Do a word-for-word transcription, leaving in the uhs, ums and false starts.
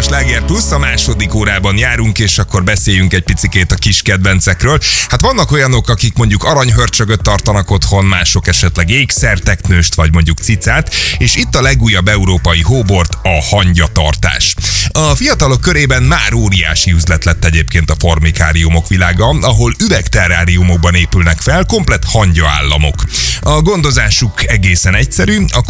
a Sláger Plusz, a második órában járunk, és akkor beszéljünk egy picikét a kis kedvencekről. Hát vannak olyanok, akik mondjuk aranyhörcsögöt tartanak otthon, mások esetleg ékszerteknőst, vagy mondjuk cicát, és itt a legújabb európai hóbort, a hangyatartás. A fiatalok körében már óriási üzlet lett egyébként a formikáriumok világa, ahol üvegterráriumokban épülnek fel komplett hangyaállamok. A gondozásuk egészen egyszerű, a